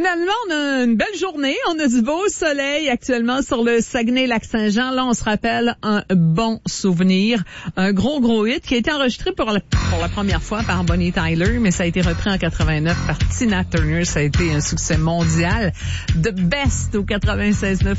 Finalement, on a une belle journée. On a du beau soleil actuellement sur le Saguenay-Lac-Saint-Jean. Là, on se rappelle un bon souvenir. Un gros hit qui a été enregistré pour la première fois par Bonnie Tyler, mais ça a été repris en 89 par Tina Turner. Ça a été un succès mondial. The Best au 96.9